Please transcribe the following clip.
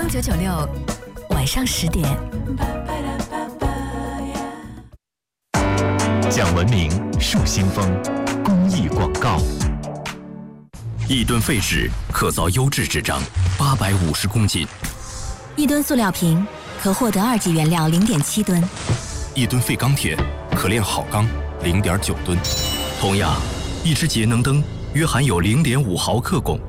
康996，晚上10点。 讲文明树新风，公益广告。 1吨废纸可造优质纸张850公斤 ，1吨塑料瓶可获得2级原料0.7吨 ，1吨废钢铁可炼好钢0.9吨。同样，一只节能灯约含有0.5毫克汞。